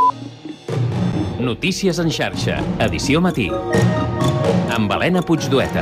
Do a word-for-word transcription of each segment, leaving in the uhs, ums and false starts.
Notícies en xarxa, edició matí. Amb Helena Puigdueta.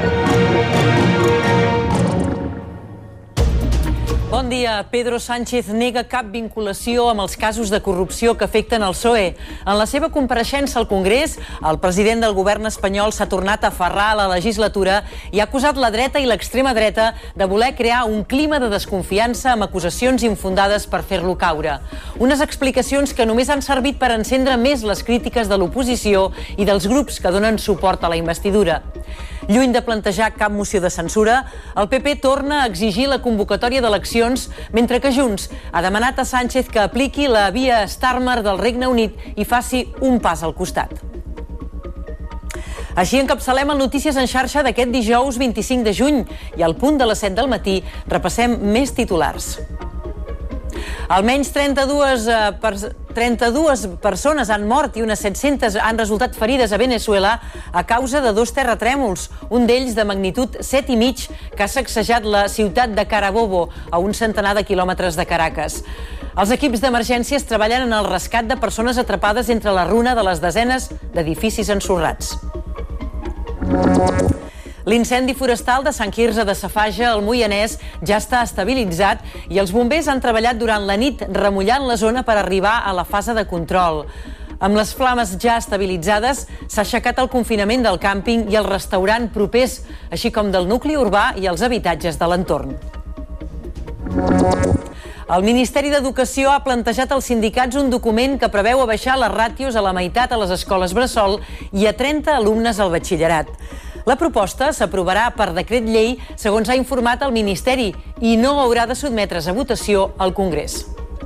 Bon dia. Pedro Sánchez nega cap vinculació amb els casos de corrupció que afecten el P S O E. En la seva compareixença al Congrés, el president del govern espanyol s'ha tornat a aferrar a la legislatura i ha acusat la dreta i l'extrema dreta de voler crear un clima de desconfiança amb acusacions infundades per fer-lo caure. Unes explicacions que només han servit per encendre més les crítiques de l'oposició i dels grups que donen suport a la investidura. Lluny de plantejar cap moció de censura, el P P torna a exigir la convocatòria d'eleccions, mentre que Junts ha demanat a Sánchez que apliqui la via Starmer del Regne Unit i faci un pas al costat. Així encapçalem el Notícies en xarxa d'aquest dijous vint-i-cinc de juny i al punt de les set del matí repassem més titulars. Almenys trenta-dues, eh, per, trenta-dues persones han mort i unes set-centes han resultat ferides a Venezuela a causa de dos terratrèmols, un d'ells de magnitud set i mig que ha sacsejat la ciutat de Carabobo, a un centenar de quilòmetres de Caracas. Els equips d'emergències treballen en el rescat de persones atrapades entre la runa de les desenes d'edificis ensorrats. L'incendi forestal de Sant Quirze de Safaja, al Moianès, ja està estabilitzat i els bombers han treballat durant la nit remullant la zona per arribar a la fase de control. Amb les flames ja estabilitzades, s'ha aixecat el confinament del càmping i el restaurant propers, així com del nucli urbà i els habitatges de l'entorn. El Ministeri d'Educació ha plantejat als sindicats un document que preveu abaixar les ràtios a la meitat a les escoles bressol i a trenta alumnes al batxillerat. La proposta s'aprovarà per decret llei, segons ha informat el Ministeri, i no haurà de sotmetre's a votació al Congrés.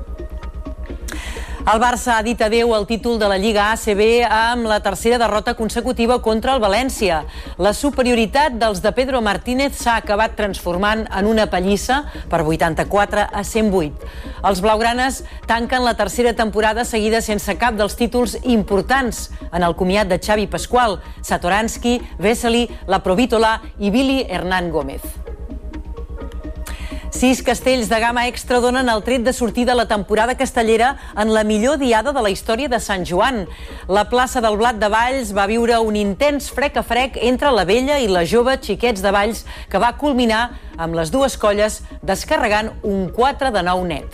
El Barça ha dit adeu al títol de la Lliga A C B amb la tercera derrota consecutiva contra el València. La superioritat dels de Pedro Martínez s'ha acabat transformant en una pallissa per vuitanta-quatre a cent vuit. Els blaugranes tanquen la tercera temporada seguida sense cap dels títols importants en el comiat de Xavi Pasqual, Satoranski, Vesely, La Provítola i Billy Hernán Gómez. Sis castells de gamma extra donen el tret de sortir de la temporada castellera en la millor diada de la història de Sant Joan. La plaça del Blat de Valls va viure un intens frec a frec entre la vella i la jove Xiquets de Valls que va culminar amb les dues colles descarregant un quatre de nou net.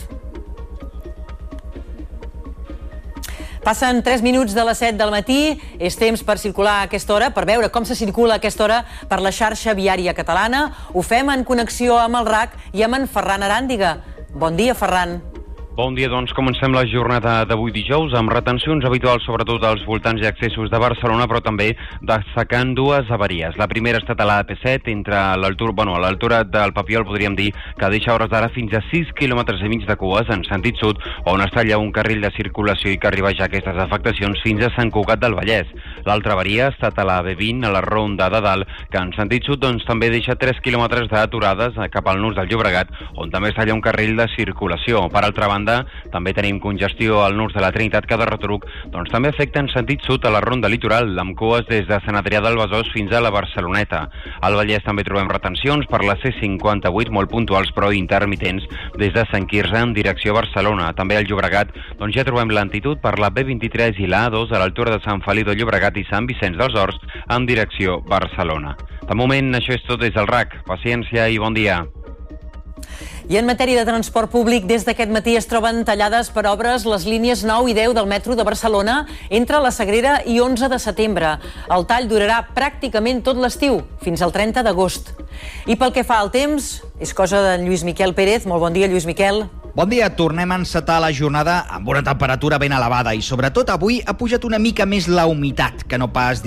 Passen tres minuts de les set del matí, és temps per circular a aquesta hora, per veure com se circula a aquesta hora per la xarxa viària catalana. Ho fem en connexió amb el R A C i amb en Ferran Aràndiga. Bon dia, Ferran. Bon dia, doncs comencem la jornada d'avui dijous amb retencions habituals sobretot als voltants i accessos de Barcelona, però també destacant dues avaries. La primera ha estat a la A P set, entre l'altura, bueno, a l'altura del Papiol, podríem dir que deixa hores d'ara fins a sis quilòmetres i mig de cues en sentit sud, on es talla un carril de circulació i que arriba ja aquestes afectacions fins a Sant Cugat del Vallès. L'altra avaria ha estat a la B vint, a la Ronda de Dalt, que en sentit sud doncs, també deixa tres quilòmetres d'aturades cap al nus del Llobregat, on també es talla un carril de circulació. Per altra banda, també tenim congestió al nus de la Trinitat que de retruc doncs, també afecta en sentit sud a la ronda litoral, amb cues des de Sant Adrià del Besòs fins a la Barceloneta. Al Vallès també trobem retencions per la C cinquanta-vuit, molt puntuals però intermitents, des de Sant Quirze en direcció a Barcelona. També al Llobregat doncs, ja trobem lentitud per la B vint-i-tres i la A dos a l'altura de Sant Feliu de Llobregat i Sant Vicenç dels Horts en direcció a Barcelona. De moment, això és tot des del R A C. Paciència i bon dia. I en matèria de transport públic, des d'aquest matí es troben tallades per obres les línies nou i deu del metro de Barcelona entre la Sagrera i onze de setembre. El tall durarà pràcticament tot l'estiu, fins al trenta d'agost. I pel que fa al temps, és cosa d'en Lluís Miquel Pérez. Molt bon dia, Lluís Miquel. Bon dia, tornem a encetar la jornada amb una temperatura ben elevada i sobretot avui ha pujat una mica més la humitat que no pas